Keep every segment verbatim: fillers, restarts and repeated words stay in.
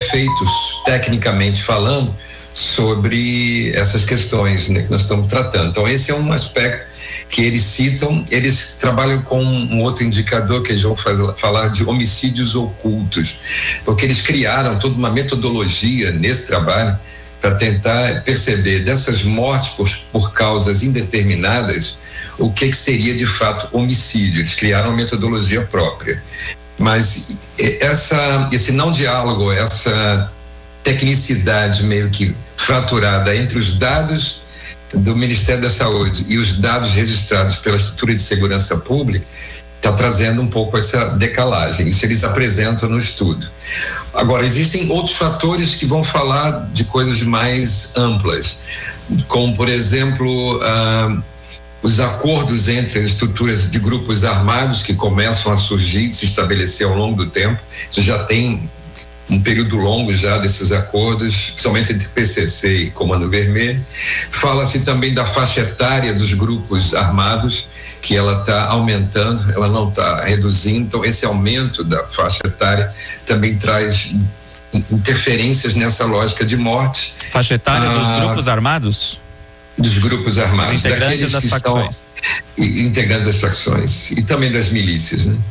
efeitos, tecnicamente falando, sobre essas questões, né, que nós estamos tratando. Então, esse é um aspecto que eles citam. Eles trabalham com um outro indicador que eles vão fazer, falar de homicídios ocultos, porque eles criaram toda uma metodologia nesse trabalho para tentar perceber dessas mortes por, por causas indeterminadas o que, que seria de fato homicídio. Eles criaram uma metodologia própria, mas essa, esse não diálogo, essa tecnicidade meio que fraturada entre os dados do Ministério da Saúde e os dados registrados pela estrutura de segurança pública está trazendo um pouco essa decalagem. Isso eles apresentam no estudo. Agora, existem outros fatores que vão falar de coisas mais amplas, como, por exemplo, ah, os acordos entre as estruturas de grupos armados que começam a surgir, se estabelecer ao longo do tempo. Isso já tem um período longo já desses acordos, principalmente entre P C C e Comando Vermelho. Fala-se também da faixa etária dos grupos armados, que ela está aumentando, ela não está reduzindo. Então, esse aumento da faixa etária também traz interferências nessa lógica de morte. Faixa etária ah, dos grupos armados? Dos grupos armados. Os integrantes das facções. Integrantes das facções e também das milícias, né?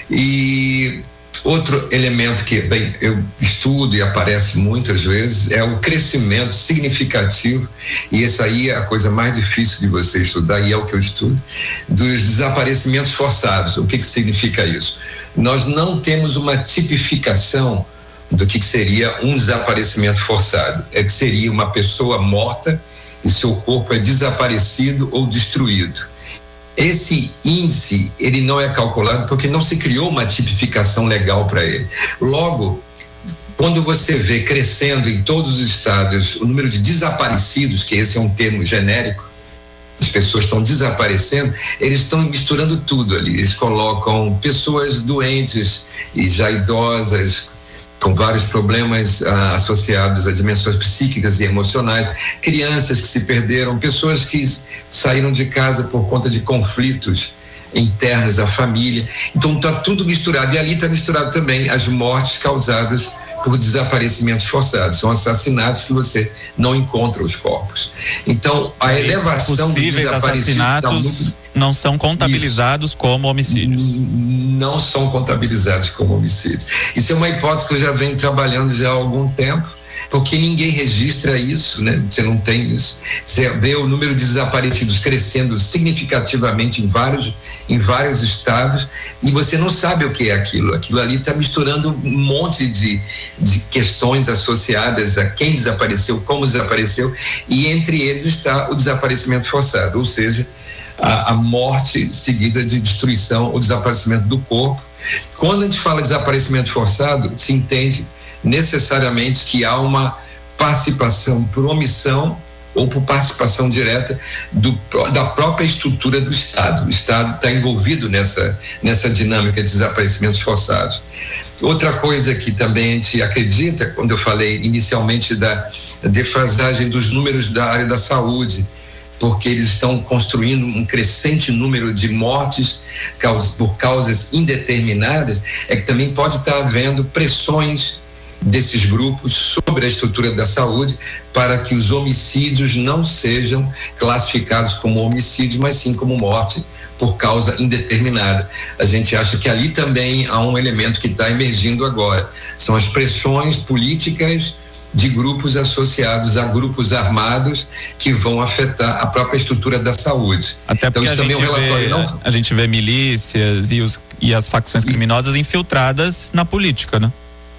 E outro elemento que, bem, eu estudo e aparece muitas vezes é o crescimento significativo, e isso aí é a coisa mais difícil de você estudar, e é o que eu estudo, dos desaparecimentos forçados. O que que significa isso? Nós não temos uma tipificação do que que seria um desaparecimento forçado. É que seria uma pessoa morta e seu corpo é desaparecido ou destruído. Esse índice, ele não é calculado porque não se criou uma tipificação legal para ele. Logo, quando você vê crescendo em todos os estados o número de desaparecidos, que esse é um termo genérico, as pessoas estão desaparecendo, eles estão misturando tudo ali. Eles colocam pessoas doentes e já idosas, com vários problemas ah, associados a dimensões psíquicas e emocionais, crianças que se perderam, pessoas que saíram de casa por conta de conflitos internos da família. Então está tudo misturado, e ali está misturado também as mortes causadas por desaparecimentos forçados. São assassinatos que você não encontra os corpos. Então a e elevação dos desaparecidos assassinatos tá muito... não são contabilizados Isso. como homicídios. Não são contabilizados como homicídios. Isso é uma hipótese que eu já venho trabalhando já há algum tempo, porque ninguém registra isso, né? Você não tem isso. Você vê o número de desaparecidos crescendo significativamente em vários, em vários estados, e você não sabe o que é aquilo. Aquilo ali está misturando um monte de, de questões associadas a quem desapareceu, como desapareceu, e entre eles está o desaparecimento forçado, ou seja, a, a morte seguida de destruição ou desaparecimento do corpo. Quando a gente fala de desaparecimento forçado, se entende necessariamente que há uma participação por omissão ou por participação direta do, da própria estrutura do Estado. O Estado está envolvido nessa, nessa dinâmica de desaparecimentos forçados. Outra coisa que também a gente acredita, quando eu falei inicialmente da defasagem dos números da área da saúde, porque eles estão construindo um crescente número de mortes por causas indeterminadas, é que também pode estar havendo pressões desses grupos sobre a estrutura da saúde para que os homicídios não sejam classificados como homicídios, mas sim como morte por causa indeterminada. A gente acha que ali também há um elemento que está emergindo agora, são as pressões políticas de grupos associados a grupos armados que vão afetar a própria estrutura da saúde. Até porque então, isso a, também gente é um relatório vê, não... a gente vê milícias e, os, e as facções criminosas infiltradas na política, né?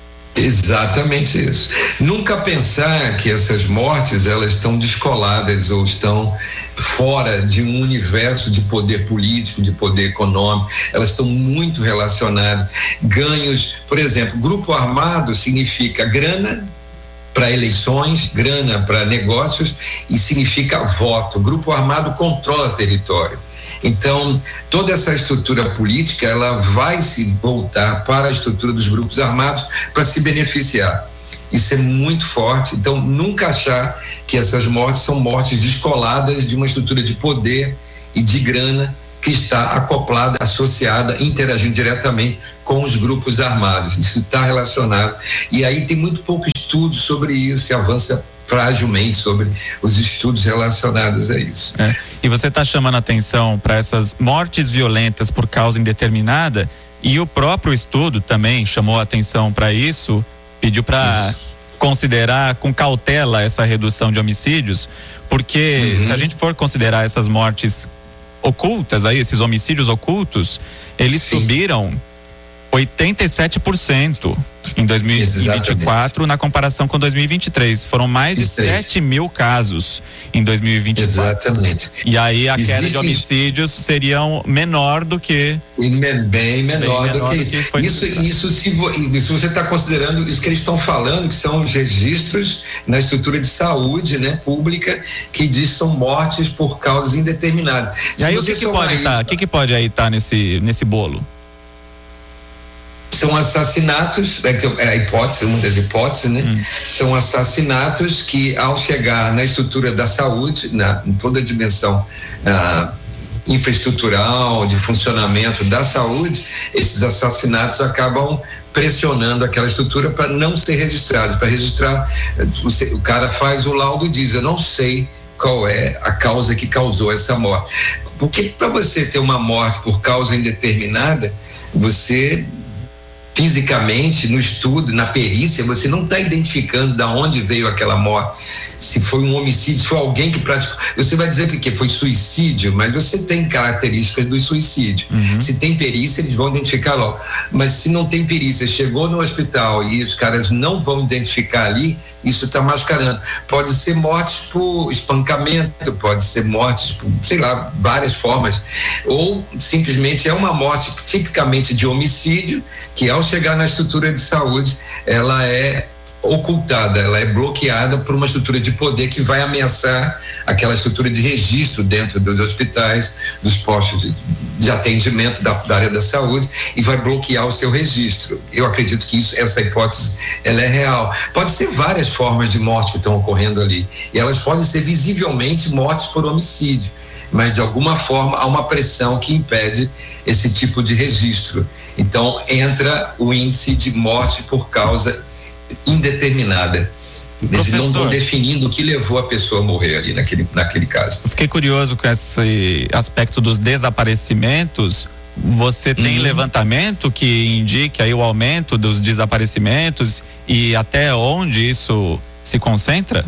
Exatamente isso. Nunca pensar que essas mortes elas estão descoladas ou estão fora de um universo de poder político, de poder econômico. Elas estão muito relacionadas. Ganhos, por exemplo, grupo armado significa grana para eleições, grana para negócios e significa voto. Grupo armado controla território. Então, toda essa estrutura política, ela vai se voltar para a estrutura dos grupos armados para se beneficiar. Isso é muito forte. Então, nunca achar que essas mortes são mortes descoladas de uma estrutura de poder e de grana que está acoplada, associada, interagindo diretamente com os grupos armados. Isso está relacionado. E aí tem muito pouco estudo sobre isso, se avança fragilmente sobre os estudos relacionados a isso. É. E você está chamando a atenção para essas mortes violentas por causa indeterminada, e o próprio estudo também chamou a atenção para isso, pediu para considerar com cautela essa redução de homicídios, porque uhum. se a gente for considerar essas mortes ocultas aí, esses homicídios ocultos, eles Sim. subiram oitenta e sete por cento em dois mil e vinte e quatro, Exatamente. Na comparação com dois mil e vinte e três. Foram mais de sete mil casos em dois mil e vinte e quatro. Exatamente. E aí a Existe... queda de homicídios seriam menor do que... Bem menor, bem menor do que, do que foi isso. Isso, se, se você está considerando isso que eles estão falando, que são os registros na estrutura de saúde, né, pública, que diz que são mortes por causas indeterminadas. E aí o que, que pode estar? O que, que pode aí estar nesse, nesse bolo? São assassinatos, é a hipótese, uma das hipóteses, né? Hum. São assassinatos que, ao chegar na estrutura da saúde, na, em toda a dimensão ah, infraestrutural, de funcionamento da saúde, esses assassinatos acabam pressionando aquela estrutura para não ser registrados, para registrar, o cara faz o laudo e diz, eu não sei qual é a causa que causou essa morte. Porque para você ter uma morte por causa indeterminada, você... fisicamente, no estudo, na perícia, você não está identificando de onde veio aquela morte. Se foi um homicídio, se foi alguém que praticou. Você vai dizer que foi suicídio, mas você tem características do suicídio. Uhum. Se tem perícia, eles vão identificar logo. Mas se não tem perícia, chegou no hospital e os caras não vão identificar ali, isso está mascarando. Pode ser mortes por espancamento, pode ser mortes por, sei lá, várias formas. Ou simplesmente é uma morte tipicamente de homicídio, que ao chegar na estrutura de saúde, ela é ocultada, ela é bloqueada por uma estrutura de poder que vai ameaçar aquela estrutura de registro dentro dos hospitais, dos postos de, de atendimento da, da área da saúde, e vai bloquear o seu registro. Eu acredito que isso, essa hipótese, ela é real. Pode ser várias formas de morte que estão ocorrendo ali, e elas podem ser visivelmente mortes por homicídio, mas de alguma forma há uma pressão que impede esse tipo de registro. Então entra o índice de morte por causa indeterminada. Eles não estão definindo o que levou a pessoa a morrer ali naquele, naquele caso. Eu fiquei curioso com esse aspecto dos desaparecimentos. Você tem uhum. levantamento que indique aí o aumento dos desaparecimentos e até onde isso se concentra?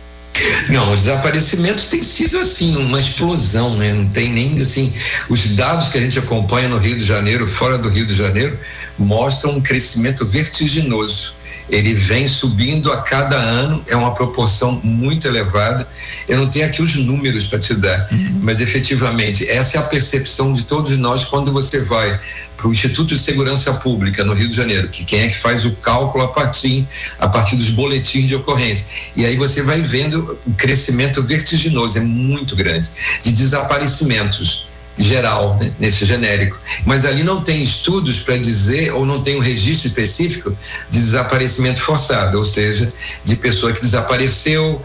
Não, os desaparecimentos têm sido assim, uma explosão, né? Não tem nem assim, os dados que a gente acompanha no Rio de Janeiro, fora do Rio de Janeiro, mostram um crescimento vertiginoso. Ele vem subindo a cada ano, é uma proporção muito elevada. Eu não tenho aqui os números para te dar, uhum. mas efetivamente essa é a percepção de todos nós quando você vai para o Instituto de Segurança Pública no Rio de Janeiro, que quem é que faz o cálculo a partir, a partir dos boletins de ocorrência. E aí você vai vendo um crescimento vertiginoso, é muito grande, de desaparecimentos geral, né, nesse genérico, mas ali não tem estudos para dizer, ou não tem um registro específico de desaparecimento forçado, ou seja, de pessoa que desapareceu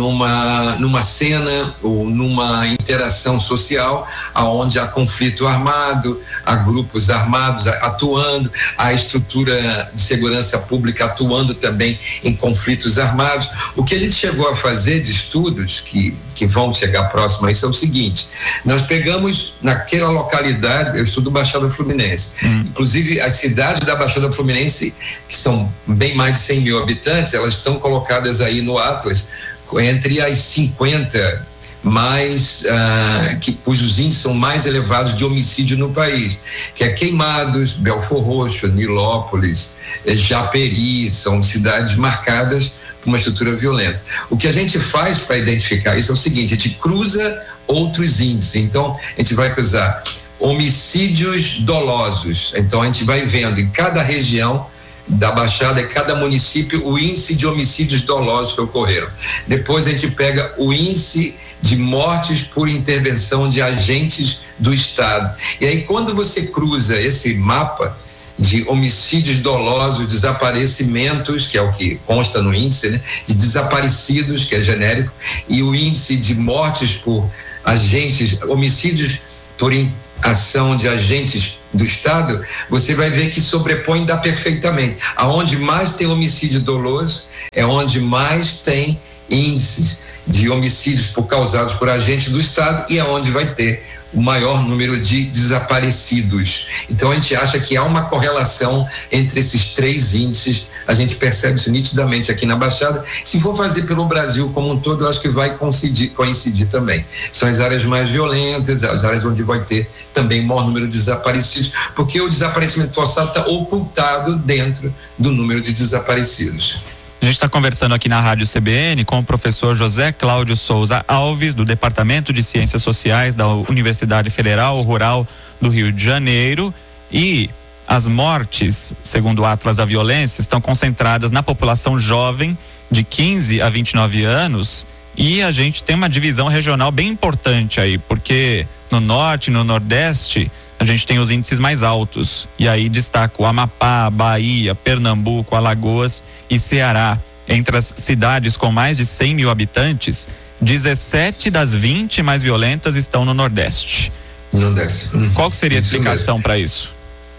numa numa cena ou numa interação social aonde há conflito armado, há grupos armados atuando, há estrutura de segurança pública atuando também em conflitos armados. O que a gente chegou a fazer de estudos que que vão chegar próximo a isso é o seguinte: nós pegamos naquela localidade, eu estudo Baixada Fluminense, hum. inclusive as cidades da Baixada Fluminense, que são bem mais de cem mil habitantes, elas estão colocadas aí no Atlas entre as cinquenta mais ah, que, cujos índices são mais elevados de homicídio no país, que é Queimados, Belfor Roxo, Nilópolis, Japeri, são cidades marcadas por uma estrutura violenta. O que a gente faz para identificar isso é o seguinte: a gente cruza outros índices. Então a gente vai cruzar homicídios dolosos, então a gente vai vendo em cada região da Baixada, em cada município, o índice de homicídios dolosos que ocorreram. Depois a gente pega o índice de mortes por intervenção de agentes do Estado. E aí, quando você cruza esse mapa de homicídios dolosos, desaparecimentos, que é o que consta no índice, né, de desaparecidos, que é genérico, e o índice de mortes por agentes, homicídios por ação de agentes do Estado, você vai ver que sobrepõe dá perfeitamente. Aonde mais tem homicídio doloso é onde mais tem índices de homicídios por causados por agentes do Estado e é onde vai ter o maior número de desaparecidos. Então a gente acha que há uma correlação entre esses três índices, a gente percebe isso nitidamente aqui na Baixada. Se for fazer pelo Brasil como um todo, eu acho que vai coincidir, coincidir também. São as áreas mais violentas, as áreas onde vai ter também o maior número de desaparecidos, porque o desaparecimento forçado está ocultado dentro do número de desaparecidos. A gente está conversando aqui na Rádio C B N com o professor José Cláudio Souza Alves, do Departamento de Ciências Sociais da Universidade Federal Rural do Rio de Janeiro. E as mortes, segundo o Atlas da Violência, estão concentradas na população jovem de quinze a vinte e nove anos. E a gente tem uma divisão regional bem importante aí, porque no norte e no nordeste a gente tem os índices mais altos. E aí destaco Amapá, Bahia, Pernambuco, Alagoas e Ceará. Entre as cidades com mais de cem mil habitantes, dezessete das vinte mais violentas estão no Nordeste. Nordeste. Hum. Qual seria a explicação para isso?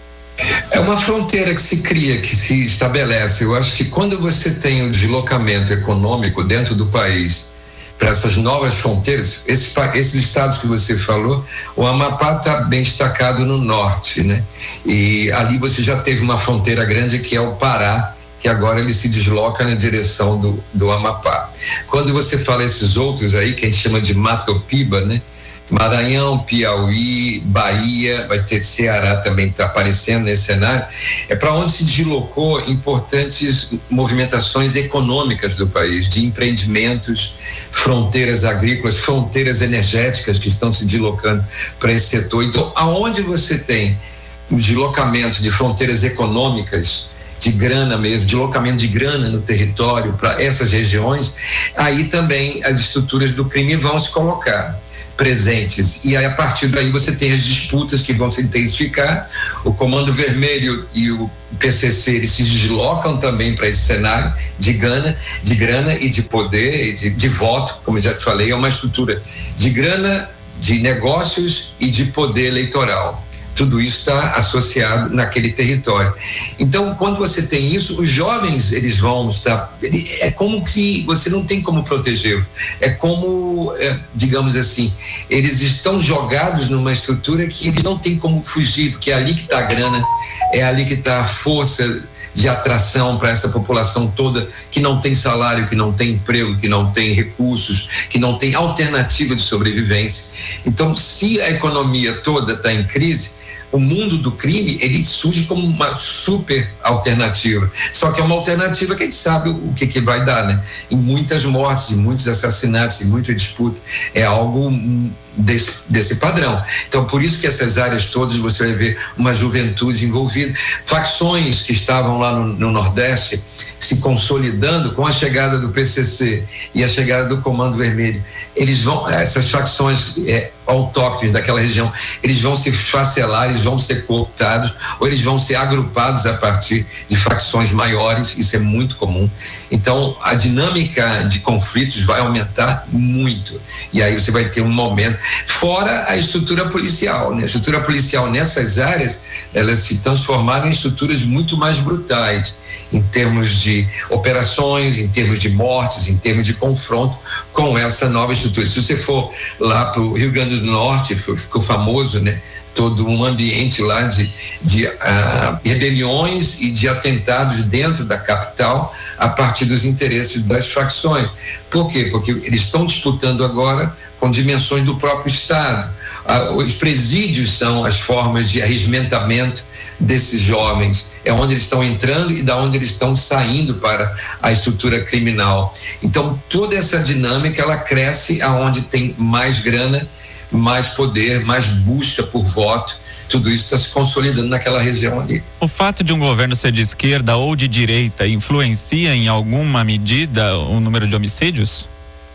É uma fronteira que se cria, que se estabelece. Eu acho que quando você tem o deslocamento econômico dentro do país para essas novas fronteiras, esses, esses estados que você falou, o Amapá está bem destacado no norte, né? E ali você já teve uma fronteira grande que é o Pará, que agora ele se desloca na direção do, do Amapá. Quando você fala esses outros aí, que a gente chama de Matopiba, né? Maranhão, Piauí, Bahia, vai ter Ceará também está aparecendo nesse cenário, é para onde se deslocou importantes movimentações econômicas do país, de empreendimentos, fronteiras agrícolas, fronteiras energéticas que estão se deslocando para esse setor. Então, aonde você tem o deslocamento de fronteiras econômicas, de grana mesmo, deslocamento de grana no território para essas regiões, aí também as estruturas do crime vão se colocar presentes, e aí a partir daí você tem as disputas que vão se intensificar. O Comando Vermelho e o P C C, eles se deslocam também para esse cenário de grana, de grana e de poder e de, de voto, como eu já te falei, é uma estrutura de grana, de negócios e de poder eleitoral. Tudo isso está associado naquele território. Então, quando você tem isso, os jovens, eles vão estar... É como que você não tem como protegê-los. É como, é, digamos assim, eles estão jogados numa estrutura que eles não têm como fugir, porque é ali que está a grana, é ali que está a força de atração para essa população toda que não tem salário, que não tem emprego, que não tem recursos, que não tem alternativa de sobrevivência. Então, se a economia toda está em crise, o mundo do crime, ele surge como uma super alternativa. Só que é uma alternativa que a gente sabe o que, que vai dar, né? Em muitas mortes, em muitos assassinatos, em muita disputa. É algo desse, desse padrão. Então, por isso que essas áreas todas você vai ver uma juventude envolvida. Facções que estavam lá no, no Nordeste se consolidando com a chegada do P C C e a chegada do Comando Vermelho. Eles vão, essas facções é, autóctones daquela região, eles vão se facelar, eles vão ser cooptados ou eles vão ser agrupados a partir de facções maiores. Isso é muito comum. Então, a dinâmica de conflitos vai aumentar muito. E aí você vai ter um momento, fora a estrutura policial, né? A estrutura policial nessas áreas, elas se transformaram em estruturas muito mais brutais, em termos de operações, em termos de mortes, em termos de confronto com essa nova estrutura. Se você for lá para o Rio Grande do Norte, ficou famoso, né? Todo um ambiente lá de, de uh, rebeliões e de atentados dentro da capital a partir dos interesses das facções. Por quê? Porque eles estão disputando agora com dimensões do próprio Estado. Uh, os presídios são as formas de arregimentamento desses jovens, é onde eles estão entrando e da onde eles estão saindo para a estrutura criminal. Então, toda essa dinâmica, ela cresce aonde tem mais grana, mais poder, mais busca por voto. Tudo isso está se consolidando naquela região ali. O fato de um governo ser de esquerda ou de direita influencia em alguma medida o número de homicídios?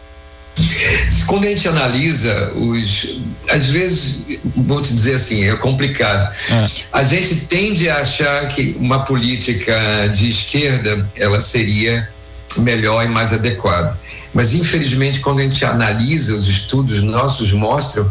Quando a gente analisa os, às vezes, vou te dizer assim, é complicado. É. A gente tende a achar que uma política de esquerda, ela seria melhor e mais adequada. Mas, infelizmente, quando a gente analisa, os estudos nossos mostram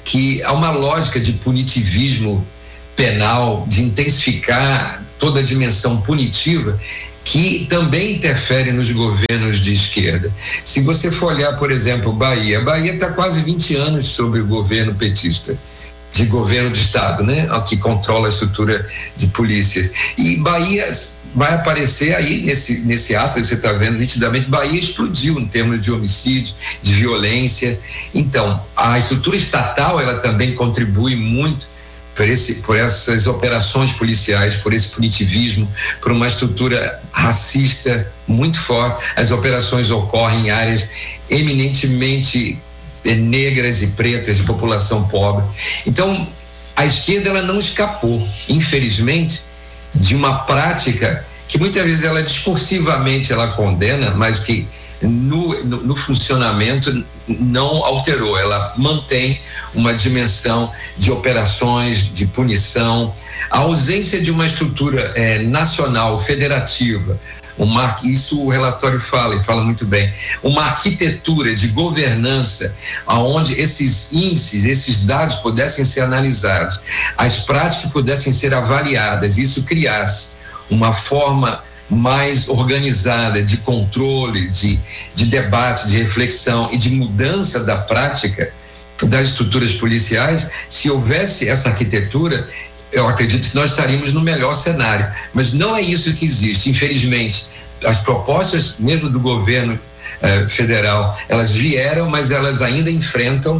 que há uma lógica de punitivismo penal, de intensificar toda a dimensão punitiva, que também interfere nos governos de esquerda. Se você for olhar, por exemplo, Bahia, Bahia está quase vinte anos sob o governo petista, de governo de Estado, né? Que controla a estrutura de polícias. E Bahia vai aparecer aí nesse, nesse ato que você está vendo nitidamente. Bahia explodiu em termos de homicídio, de violência. Então, a estrutura estatal, ela também contribui muito por, esse, por essas operações policiais, por esse punitivismo, por uma estrutura racista muito forte. As operações ocorrem em áreas eminentemente negras e pretas, de população pobre. Então, a esquerda, ela não escapou, infelizmente, de uma prática que muitas vezes ela discursivamente ela condena, mas que no, no, no funcionamento não alterou. Ela mantém uma dimensão de operações, de punição, a ausência de uma estrutura eh, nacional, federativa. Uma, isso o relatório fala, e fala muito bem, uma arquitetura de governança onde esses índices, esses dados pudessem ser analisados, as práticas pudessem ser avaliadas, isso criasse uma forma mais organizada de controle, de, de debate, de reflexão e de mudança da prática das estruturas policiais. Se houvesse essa arquitetura, eu acredito que nós estaríamos no melhor cenário, mas não é isso que existe, infelizmente. As propostas mesmo do governo eh, federal, elas vieram, mas elas ainda enfrentam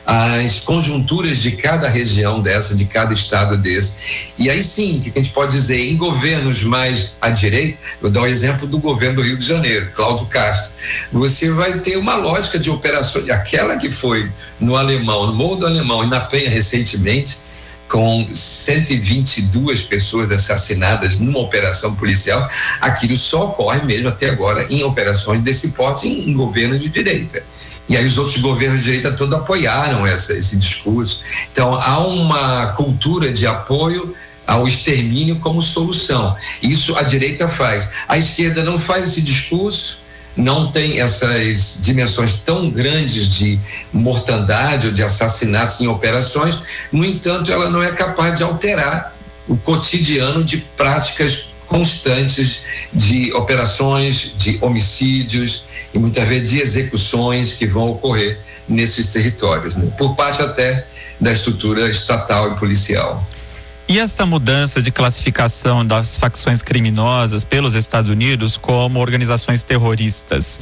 as conjunturas de cada região dessa, de cada estado desse. E aí sim, o que a gente pode dizer, em governos mais à direita, eu dou o exemplo do governo do Rio de Janeiro, Cláudio Castro, você vai ter uma lógica de operações, aquela que foi no Alemão, no Morro do Alemão e na Penha recentemente, com cento e vinte e duas pessoas assassinadas numa operação policial, aquilo só ocorre mesmo até agora em operações desse porte em, em governos de direita. E aí os outros governos de direita todos apoiaram essa, esse discurso. Então há uma cultura de apoio ao extermínio como solução. Isso a direita faz. A esquerda não faz esse discurso, não tem essas dimensões tão grandes de mortandade ou de assassinatos em operações. No entanto, ela não é capaz de alterar o cotidiano de práticas constantes de operações, de homicídios e muitas vezes de execuções que vão ocorrer nesses territórios, né? Por parte até da estrutura estatal e policial. E essa mudança de classificação das facções criminosas pelos Estados Unidos como organizações terroristas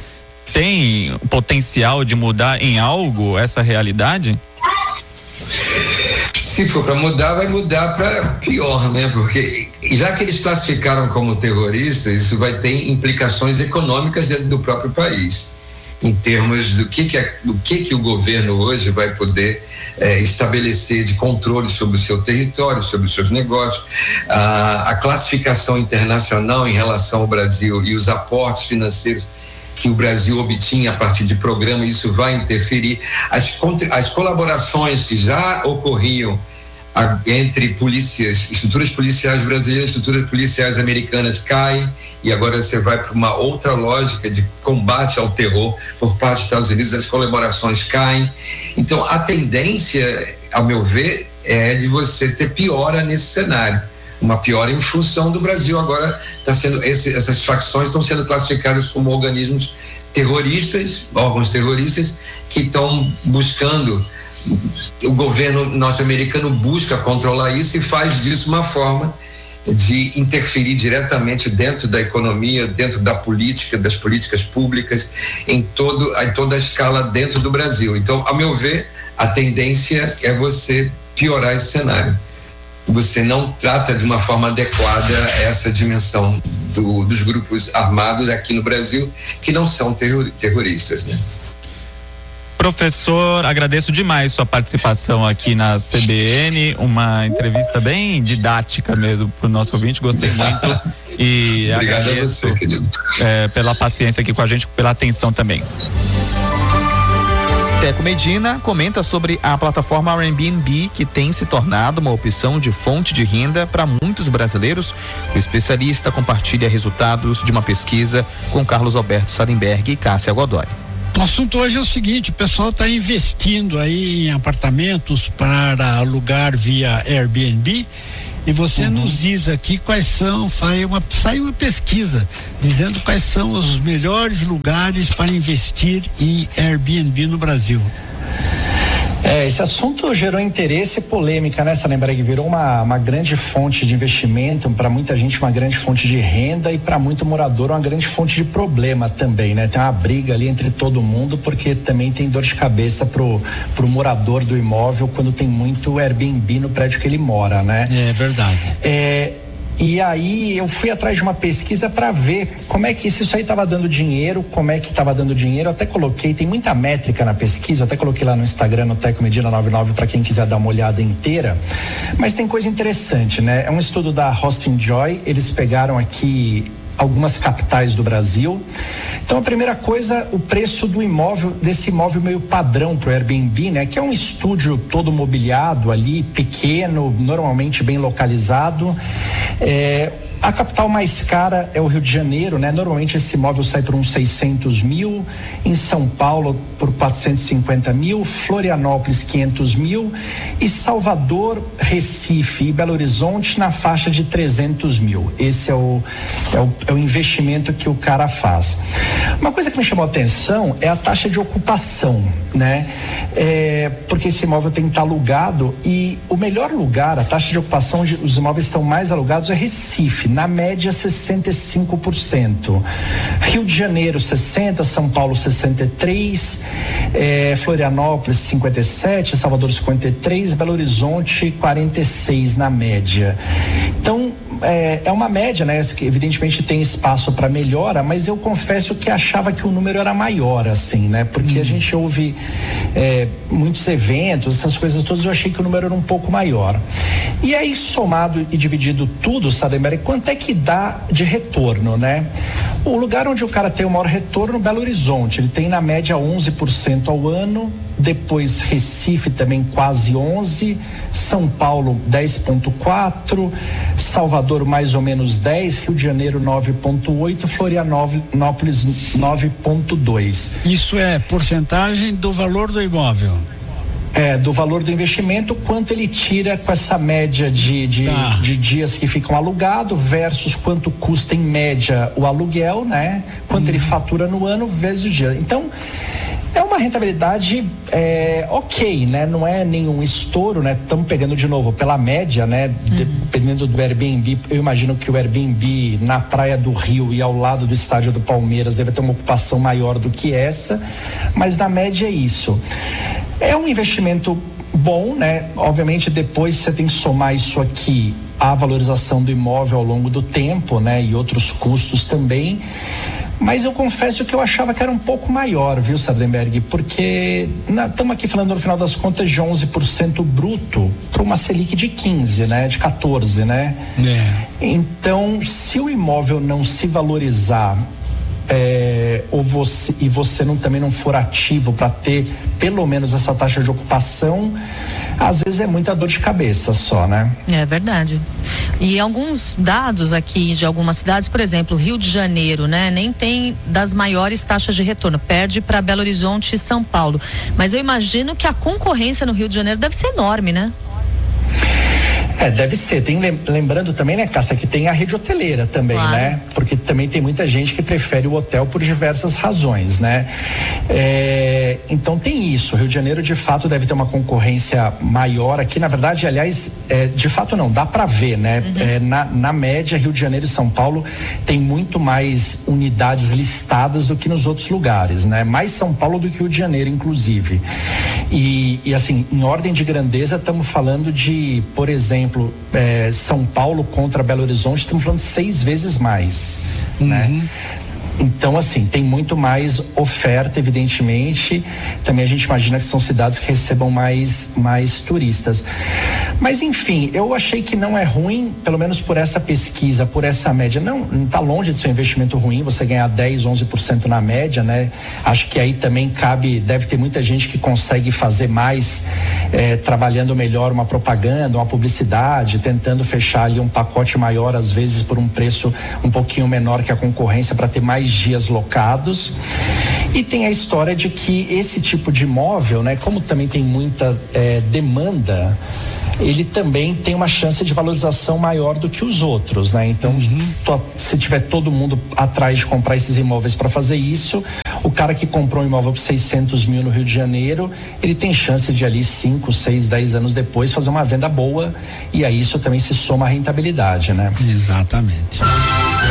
tem potencial de mudar em algo essa realidade? Se for para mudar, vai mudar para pior, né? Porque já que eles classificaram como terroristas, isso vai ter implicações econômicas dentro do próprio país, em termos do que que, é, do que, que o governo hoje vai poder é, estabelecer de controle sobre o seu território, sobre os seus negócios, a, a classificação internacional em relação ao Brasil e os aportes financeiros que o Brasil obtinha a partir de programa, isso vai interferir. As, as colaborações que já ocorriam a, entre polícias, estruturas policiais brasileiras, estruturas policiais americanas caem, e agora você vai para uma outra lógica de combate ao terror por parte dos Estados Unidos, as colaborações caem. Então a tendência, ao meu ver, é de você ter piora nesse cenário. Uma piora em função do Brasil agora está sendo, esse, essas facções estão sendo classificadas como organismos terroristas, órgãos terroristas que estão buscando, o governo norte-americano busca controlar isso e faz disso uma forma de interferir diretamente dentro da economia, dentro da política, das políticas públicas, em, todo, em toda a escala dentro do Brasil. Então, ao meu ver, a tendência é você piorar esse cenário. Você não trata de uma forma adequada essa dimensão do, dos grupos armados aqui no Brasil, que não são terror, terroristas, né? Professor, agradeço demais sua participação aqui na C B N, uma entrevista bem didática mesmo para o nosso ouvinte, gostei muito e Obrigado agradeço a você, querido. É, pela paciência aqui com a gente, pela atenção também. Teco Medina comenta sobre a plataforma Airbnb, que tem se tornado uma opção de fonte de renda para muitos brasileiros. O especialista compartilha resultados de uma pesquisa com Carlos Alberto Sarenberg e Cássia Godoy. assunto hoje é o seguinte: o pessoal está investindo aí em apartamentos para alugar via Airbnb. E você uhum. nos diz aqui quais são, sai uma, sai uma pesquisa dizendo quais são os melhores lugares para investir em Airbnb no Brasil. É, esse assunto gerou interesse e polêmica, né, Salemberg? Virou uma, uma grande fonte de investimento, para muita gente uma grande fonte de renda e para muito morador uma grande fonte de problema também, né? Tem uma briga ali entre todo mundo, porque também tem dor de cabeça pro, pro morador do imóvel quando tem muito Airbnb no prédio que ele mora, né? É verdade. É... E aí eu fui atrás de uma pesquisa para ver como é que se isso aí estava dando dinheiro, como é que estava dando dinheiro. Eu até coloquei, tem muita métrica na pesquisa, eu até coloquei lá no Instagram, no Teco Medina noventa e nove, para quem quiser dar uma olhada inteira. Mas tem coisa interessante, né? É um estudo da Hosting Joy, eles pegaram aqui algumas capitais do Brasil. Então, a primeira coisa, o preço do imóvel, desse imóvel meio padrão para o Airbnb, né? Que é um estúdio todo mobiliado ali, pequeno, normalmente bem localizado. É, a capital mais cara é o Rio de Janeiro, né? Normalmente esse imóvel sai por uns seiscentos mil, em São Paulo por quatrocentos e cinquenta mil, Florianópolis quinhentos mil e Salvador, Recife e Belo Horizonte na faixa de trezentos mil. Esse é o, é o, é o investimento que o cara faz. Uma coisa que me chamou a atenção é a taxa de ocupação, né? É, porque esse imóvel tem que estar alugado e o melhor lugar, a taxa de ocupação onde os imóveis estão mais alugados é Recife, na média sessenta e cinco por cento. Rio de Janeiro sessenta por cento, São Paulo sessenta e três por cento, é, Florianópolis cinquenta e sete por cento, Salvador cinquenta e três por cento, Belo Horizonte quarenta e seis por cento na média. Então, É, é uma média, né? Que evidentemente tem espaço para melhora, mas eu confesso que achava que o número era maior, assim, né? Porque hum. a gente ouve é, muitos eventos, essas coisas todas, eu achei que o número era um pouco maior. E aí, somado e dividido tudo, Salemberg, quanto é que dá de retorno, né? O lugar onde o cara tem o maior retorno, Belo Horizonte, ele tem na média onze por cento ao ano, depois Recife também quase onze por cento, São Paulo dez vírgula quatro por cento, Salvador mais ou menos dez por cento, Rio de Janeiro nove vírgula oito por cento, Florianópolis nove vírgula dois por cento. Isso é porcentagem do valor do imóvel? É, do valor do investimento, quanto ele tira com essa média de, de, tá. de dias que ficam alugados versus quanto custa em média o aluguel, né? Quanto hum. ele fatura no ano vezes o dia. Então, é uma rentabilidade é, ok, né? Não é nenhum estouro, né? Estamos pegando de novo pela média, né? Uhum. Dependendo do Airbnb, eu imagino que o Airbnb na praia do Rio e ao lado do estádio do Palmeiras deve ter uma ocupação maior do que essa, mas na média é isso. É um investimento bom, né? Obviamente depois você tem que somar isso aqui à valorização do imóvel ao longo do tempo, né? E outros custos também. Mas eu confesso que eu achava que era um pouco maior, viu, Salemberg? Porque estamos aqui falando no final das contas de onze por cento bruto para uma Selic de quinze, né? De quatorze, né? É. Então, se o imóvel não se valorizar É, ou você, e você não, também não for ativo para ter pelo menos essa taxa de ocupação, às vezes é muita dor de cabeça só, né? É verdade. E alguns dados aqui de algumas cidades, por exemplo, Rio de Janeiro, né? Nem tem das maiores taxas de retorno, perde para Belo Horizonte e São Paulo. Mas eu imagino que a concorrência no Rio de Janeiro deve ser enorme, né? É, deve ser. Tem, lembrando também, né, Cássia, que tem a rede hoteleira também, claro. Né? Porque também tem muita gente que prefere o hotel por diversas razões, né? É, então tem isso. O Rio de Janeiro, de fato, deve ter uma concorrência maior aqui. Na verdade, aliás, é, de fato não, dá para ver, né? Uhum. É, na, na média, Rio de Janeiro e São Paulo tem muito mais unidades listadas do que nos outros lugares, né? Mais São Paulo do que Rio de Janeiro, inclusive. E, e assim, em ordem de grandeza, estamos falando de, por exemplo, É, São Paulo contra Belo Horizonte, estamos falando de seis vezes mais, uhum. né? Então, assim, tem muito mais oferta, evidentemente. Também a gente imagina que são cidades que recebam mais, mais turistas. Mas, enfim, eu achei que não é ruim, pelo menos por essa pesquisa, por essa média. Não, não está longe de ser um investimento ruim, você ganhar dez, onze por cento na média, né? Acho que aí também cabe, deve ter muita gente que consegue fazer mais, é, trabalhando melhor uma propaganda, uma publicidade, tentando fechar ali um pacote maior, às vezes por um preço um pouquinho menor que a concorrência, para ter mais dias locados. E tem a história de que esse tipo de imóvel, né, como também tem muita é, demanda, ele também tem uma chance de valorização maior do que os outros, né? Então, uhum. to, se tiver todo mundo atrás de comprar esses imóveis para fazer isso, o cara que comprou um imóvel por seiscentos mil no Rio de Janeiro, ele tem chance de ali cinco, seis, dez anos depois fazer uma venda boa, e aí isso também se soma à rentabilidade, né? Exatamente.